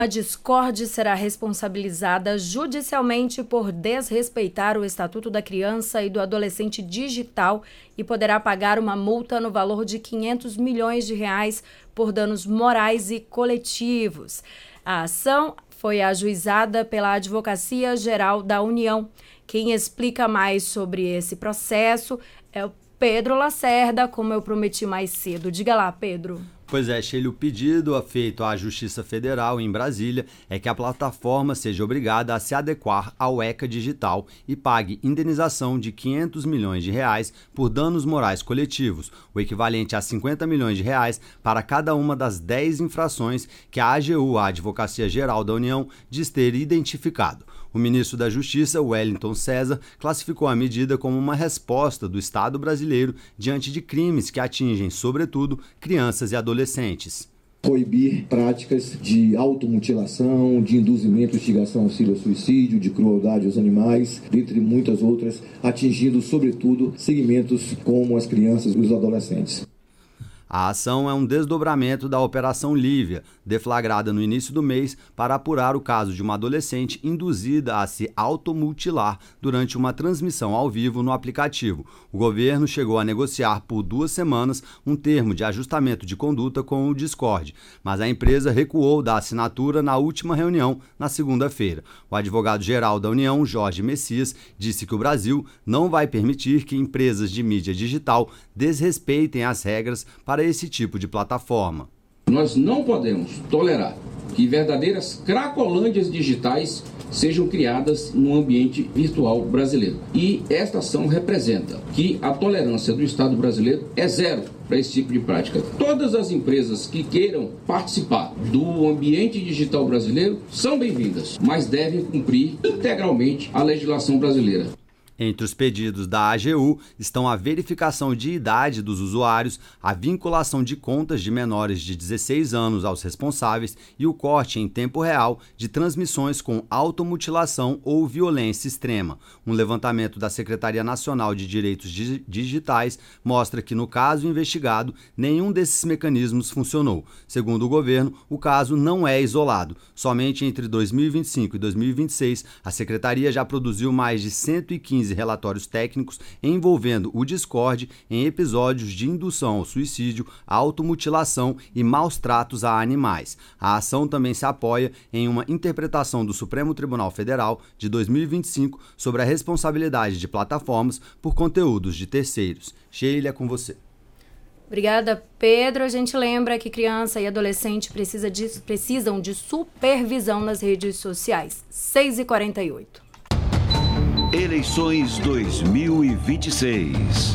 A Discord será responsabilizada judicialmente por desrespeitar o Estatuto da Criança e do Adolescente digital e poderá pagar uma multa no valor de R$500 milhões por danos morais e coletivos. A ação foi ajuizada pela Advocacia Geral da União. Quem explica mais sobre esse processo é o Pedro Lacerda, como eu prometi mais cedo. Diga lá, Pedro. Pois é, Sheila, o pedido feito à Justiça Federal em Brasília é que a plataforma seja obrigada a se adequar ao ECA digital e pague indenização de R$500 milhões por danos morais coletivos, o equivalente a R$50 milhões para cada uma das 10 infrações que a AGU, a Advocacia Geral da União, diz ter identificado. O ministro da Justiça, Wellington César, classificou a medida como uma resposta do Estado brasileiro diante de crimes que atingem, sobretudo, crianças e adolescentes. Proibir práticas de automutilação, de induzimento, instigação, auxílio ao suicídio, de crueldade aos animais, dentre muitas outras, atingindo, sobretudo, segmentos como as crianças e os adolescentes. A ação é um desdobramento da Operação Lívia, deflagrada no início do mês para apurar o caso de uma adolescente induzida a se automutilar durante uma transmissão ao vivo no aplicativo. O governo chegou a negociar por 2 semanas um termo de ajustamento de conduta com o Discord, mas a empresa recuou da assinatura na última reunião, na segunda-feira. O advogado-geral da União, Jorge Messias, disse que o Brasil não vai permitir que empresas de mídia digital desrespeitem as regras para esse tipo de plataforma. Nós não podemos tolerar que verdadeiras cracolândias digitais sejam criadas no ambiente virtual brasileiro. E esta ação representa que a tolerância do Estado brasileiro é zero para esse tipo de prática. Todas as empresas que queiram participar do ambiente digital brasileiro são bem-vindas, mas devem cumprir integralmente a legislação brasileira. Entre os pedidos da AGU estão a verificação de idade dos usuários, a vinculação de contas de menores de 16 anos aos responsáveis e o corte em tempo real de transmissões com automutilação ou violência extrema. Um levantamento da Secretaria Nacional de Direitos Digitais mostra que, no caso investigado, nenhum desses mecanismos funcionou. Segundo o governo, o caso não é isolado. Somente entre 2025 e 2026, a Secretaria já produziu mais de 115 relatórios técnicos envolvendo o Discord em episódios de indução ao suicídio, automutilação e maus tratos a animais. A ação também se apoia em uma interpretação do Supremo Tribunal Federal de 2025 sobre a responsabilidade de plataformas por conteúdos de terceiros. Sheila, é com você. Obrigada, Pedro. A gente lembra que criança e adolescente precisam de supervisão nas redes sociais. 6h48. Eleições 2026.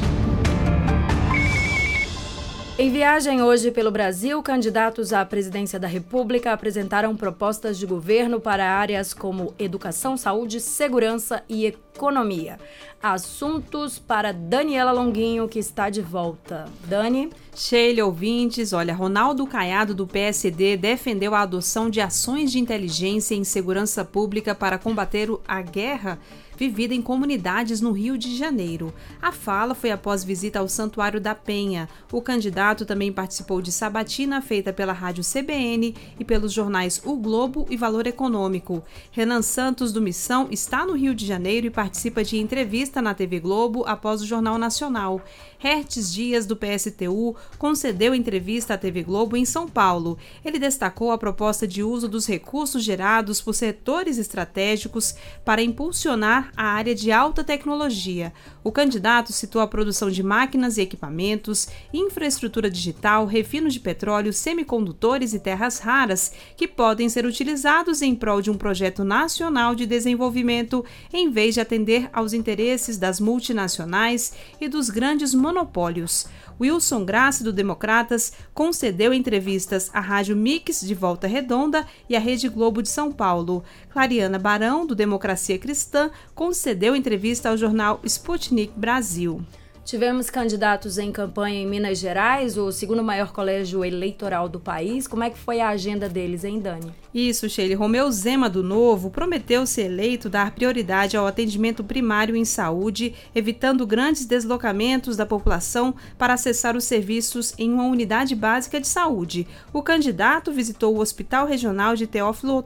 Em viagem hoje pelo Brasil, candidatos à presidência da República apresentaram propostas de governo para áreas como educação, saúde, segurança e economia. Assuntos para Daniela Longuinho, que está de volta. Dani? Sheila, ouvintes, olha, Ronaldo Caiado, do PSD, defendeu a adoção de ações de inteligência em segurança pública para combater a guerra vivida em comunidades no Rio de Janeiro. A fala foi após visita ao Santuário da Penha. O candidato também participou de sabatina feita pela Rádio CBN e pelos jornais O Globo e Valor Econômico. Renan Santos, do Missão, está no Rio de Janeiro e participa de entrevista na TV Globo após o Jornal Nacional. Hertz Dias, do PSTU, concedeu entrevista à TV Globo em São Paulo. Ele destacou a proposta de uso dos recursos gerados por setores estratégicos para impulsionar a área de alta tecnologia. O candidato citou a produção de máquinas e equipamentos, infraestrutura digital, refino de petróleo, semicondutores e terras raras, que podem ser utilizados em prol de um projeto nacional de desenvolvimento, em vez de atender aos interesses das multinacionais e dos grandes monopólios. Wilson Grassi, do Democratas, concedeu entrevistas à Rádio Mix de Volta Redonda e à Rede Globo de São Paulo. Clariana Barão, do Democracia Cristã, concedeu entrevista ao jornal Sputnik Brasil. Tivemos candidatos em campanha em Minas Gerais, o segundo maior colégio eleitoral do país. Como é que foi a agenda deles, hein, Dani? Isso, Sheila. Romeu Zema, do Novo, prometeu, se eleito, dar prioridade ao atendimento primário em saúde, evitando grandes deslocamentos da população para acessar os serviços em uma unidade básica de saúde. O candidato visitou o Hospital Regional de Teófilo